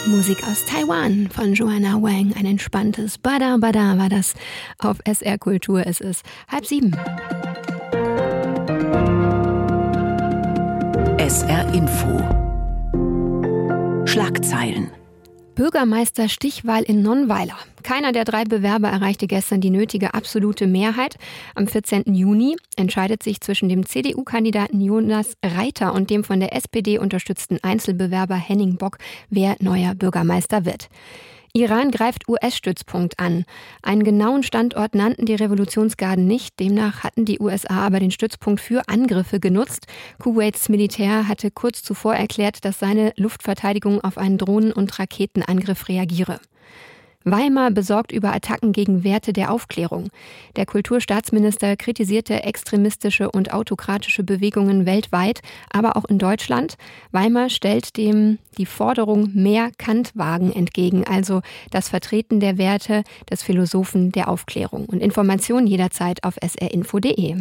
Musik aus Taiwan von Joanna Wang. Ein entspanntes Bada Bada war das auf SR Kultur. Es ist 6:30. SR Info. Schlagzeilen. Bürgermeister-Stichwahl in Nonnweiler. Keiner der 3 Bewerber erreichte gestern die nötige absolute Mehrheit. Am 14. Juni entscheidet sich zwischen dem CDU-Kandidaten Jonas Reiter und dem von der SPD unterstützten Einzelbewerber Henning Bock, wer neuer Bürgermeister wird. Iran greift US-Stützpunkt an. Einen genauen Standort nannten die Revolutionsgarden nicht. Demnach hatten die USA aber den Stützpunkt für Angriffe genutzt. Kuwaits Militär hatte kurz zuvor erklärt, dass seine Luftverteidigung auf einen Drohnen- und Raketenangriff reagiere. Weimar besorgt über Attacken gegen Werte der Aufklärung. Der Kulturstaatsminister kritisierte extremistische und autokratische Bewegungen weltweit, aber auch in Deutschland. Weimar stellt dem die Forderung mehr Kant-Wagen entgegen, also das Vertreten der Werte des Philosophen der Aufklärung. Und Informationen jederzeit auf srinfo.de.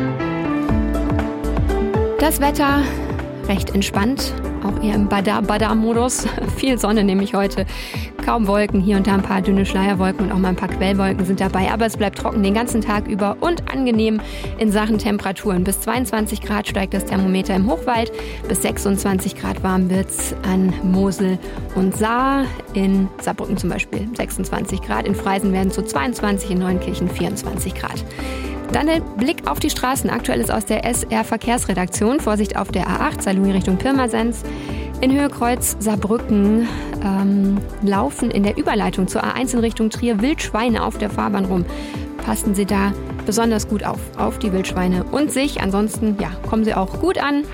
Das Wetter recht entspannt, auch eher im Bada-Bada-Modus. Viel Sonne nämlich heute, kaum Wolken, hier und da ein paar dünne Schleierwolken und auch mal ein paar Quellwolken sind dabei. Aber es bleibt trocken den ganzen Tag über und angenehm in Sachen Temperaturen. Bis 22 Grad steigt das Thermometer im Hochwald, bis 26 Grad warm wird's an Mosel und Saar. In Saarbrücken zum Beispiel 26 Grad, in Freisen werden es so 22, in Neunkirchen 24 Grad. Dann der Blick auf die Straßen. Aktuell ist aus der SR-Verkehrsredaktion. Vorsicht auf der A8, Saarlouis Richtung Pirmasens. In Höhe-Kreuz Saarbrücken laufen in der Überleitung zur A1 in Richtung Trier Wildschweine auf der Fahrbahn rum. Passen Sie da besonders gut auf die Wildschweine und sich. Ansonsten kommen Sie auch gut an.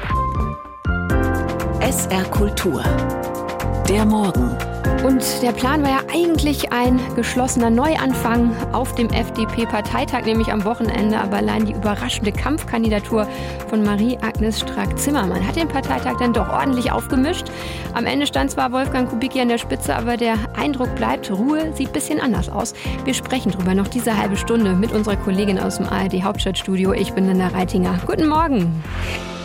SR Kultur. Der Morgen. Und der Plan war ja eigentlich ein geschlossener Neuanfang auf dem FDP-Parteitag, nämlich am Wochenende. Aber allein die überraschende Kampfkandidatur von Marie-Agnes Strack-Zimmermann hat den Parteitag dann doch ordentlich aufgemischt. Am Ende stand zwar Wolfgang Kubicki an der Spitze, aber der Eindruck bleibt, Ruhe sieht ein bisschen anders aus. Wir sprechen drüber noch diese halbe Stunde mit unserer Kollegin aus dem ARD-Hauptstadtstudio. Ich bin Linda Reitinger. Guten Morgen.